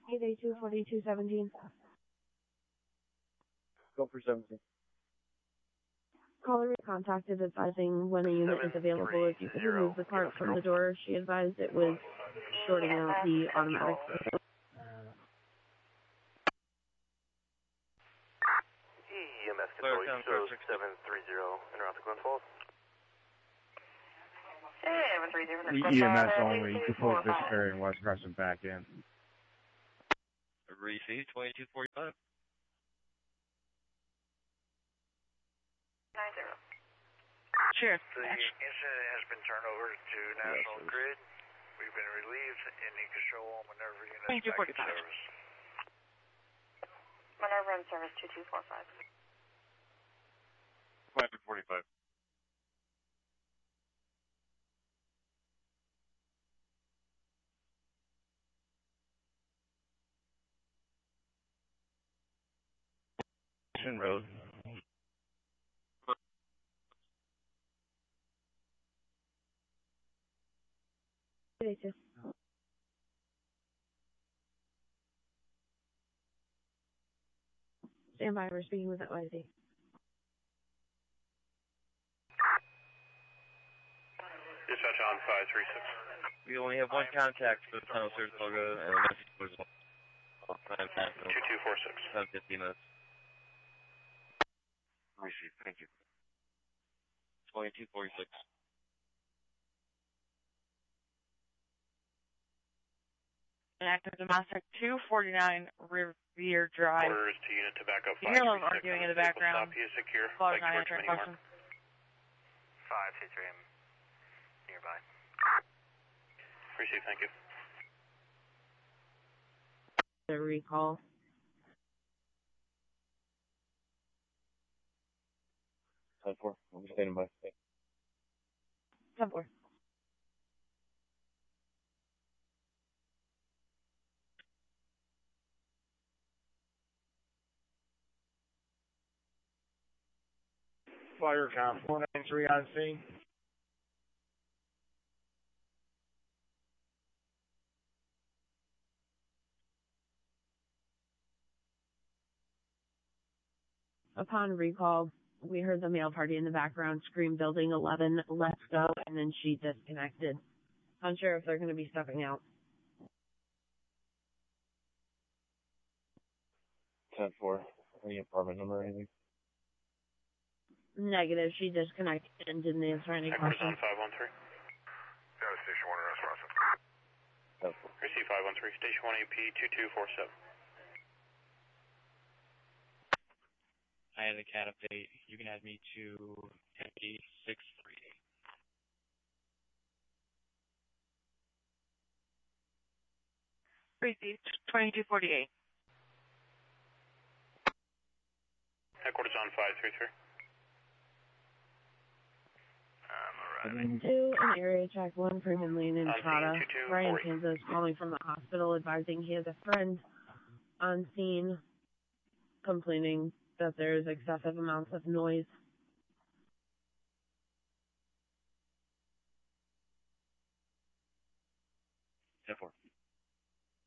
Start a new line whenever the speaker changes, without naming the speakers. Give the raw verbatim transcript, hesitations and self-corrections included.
eight eight two, forty-two seventeen.
Go for seventeen.
Caller contacted advising when a unit is available. If you could remove the cart from the door, she advised it was sorting out the automatic system.
E M S control, so seven three zero, interrupt Glen Falls.
seven three zero,
E M S only, report Visionary and West Crescent back in.
Receive twenty-two forty-five.
nine zero.
Sure.
The incident has been turned over to National yes, Grid. We've been relieved and need control on Minerva units back in service.
Minerva in service two two four five.
five forty-five. Road.
eight eight two. Stand by, we're speaking with that Y Z.
Dispatch on five three six.
We only have one contact for the tunnel service logo, and the message was time past
two two four six.
About fifteen minutes.
Receive, thank you.
twenty-two forty-six.
Active domestic two forty-nine Revere Drive.
Orders to unit to back up
You hear a little arguing in the background.
Stop, he is secure.
Like nine answering question.
five two three nearby. Receive, thank you.
The recall.
ten four, I'm standing by.
ten four.
Fire count four nine three on scene.
Upon recall, we heard the male party in the background scream building eleven, let's go, and then she disconnected. Unsure if they're going to be stepping out.
ten four, any apartment number or anything?
Negative, she disconnected and didn't answer any questions.
on five one three. Got a station one arrest process. Receive five one three, station one A P two two four seven.
I had a cat update. You can add me to ten eight six three eight.
Receive twenty-two forty-eight.
Headquarters on five three three.
Um, two, an area check, one Freeman Lane in Chata. Ryan Kansas calling from the hospital advising he has a friend on scene complaining that there's excessive amounts of noise